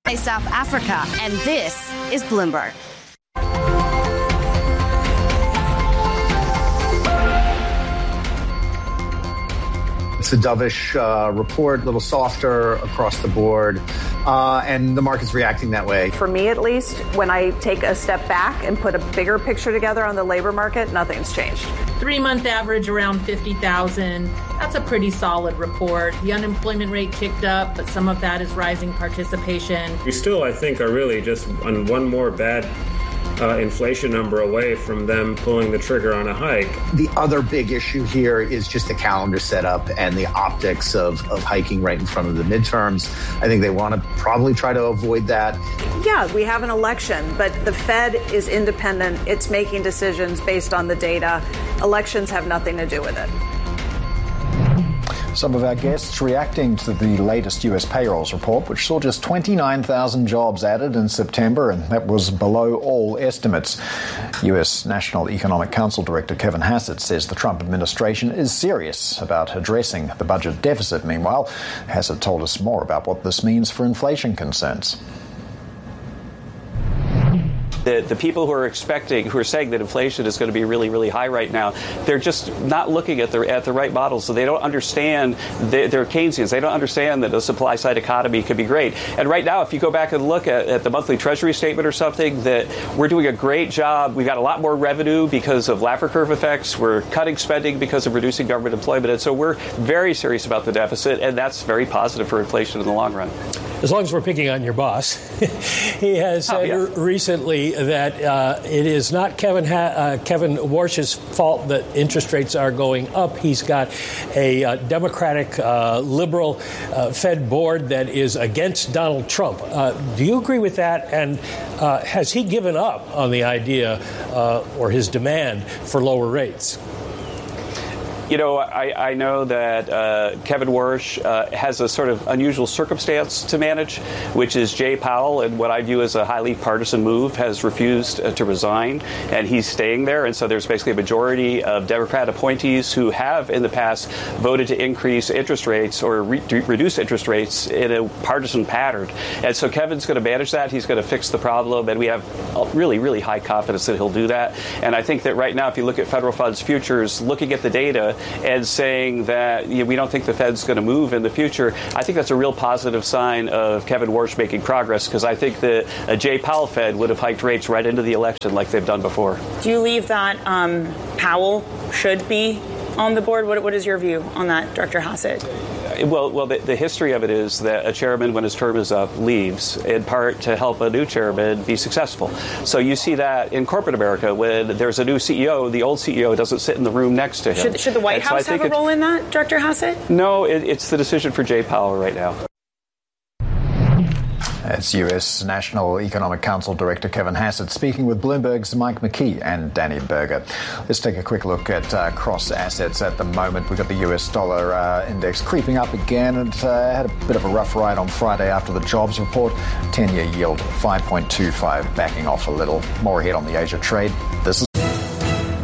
South Africa, and this is Bloomberg. It's a dovish report, a little softer across the board, and the market's reacting that way. For me, at least, when I take a step back and put a bigger picture together on the labor market, nothing's changed. 3-month average around 50,000. That's a pretty solid report. The unemployment rate ticked up, but some of that is rising participation. We still, I think, are really just on one more bad inflation number away from them pulling the trigger on a hike. The other big issue here is just the calendar setup and the optics of hiking right in front of the midterms. I think they want to probably try to avoid that. Yeah, we have an election, but the Fed is independent. It's making decisions based on the data. Elections have nothing to do with it. Some of our guests reacting to the latest US payrolls report, which saw just 29,000 jobs added in September, and that was below all estimates. US National Economic Council Director Kevin Hassett says the Trump administration is serious about addressing the budget deficit. Meanwhile, Hassett told us more about what this means for inflation concerns. The people who are saying that inflation is going to be really, really high right now, they're just not looking at the right models. So they don't understand, they're Keynesians. They don't understand that a supply side economy could be great. And right now, if you go back and look at the monthly Treasury statement or something, that we're doing a great job. We've got a lot more revenue because of Laffer curve effects. We're cutting spending because of reducing government employment. And so we're very serious about the deficit, and that's very positive for inflation in the long run. As long as we're picking on your boss, he has said recently that it is not Kevin Warsh's fault that interest rates are going up. He's got a Democratic liberal Fed board that is against Donald Trump. Do you agree with that? And has he given up on the idea or his demand for lower rates? You know, I know that Kevin Warsh has a sort of unusual circumstance to manage, which is Jay Powell, and what I view as a highly partisan move, has refused to resign, and he's staying there. And so there's basically a majority of Democrat appointees who have in the past voted to increase interest rates or reduce interest rates in a partisan pattern. And so Kevin's going to manage that. He's going to fix the problem, and we have really, really high confidence that he'll do that. And I think that right now, if you look at federal funds futures, looking at the data, and saying that we don't think the Fed's going to move in the future, I think that's a real positive sign of Kevin Warsh making progress, because I think that a Jay Powell Fed would have hiked rates right into the election like they've done before. Do you believe that Powell should be on the board? What is your view on that, Director Hassett? Well, the history of it is that a chairman, when his term is up, leaves, in part to help a new chairman be successful. So you see that in corporate America, when there's a new CEO, the old CEO doesn't sit in the room next to him. Should the White House have a role in that, Director Hassett? No, it's the decision for Jay Powell right now. That's U.S. National Economic Council Director Kevin Hassett speaking with Bloomberg's Mike McKee and Danny Berger. Let's take a quick look at cross assets at the moment. We've got the U.S. dollar index creeping up again, and had a bit of a rough ride on Friday after the jobs report. 10-year yield 5.25, backing off a little. More ahead on the Asia trade. This is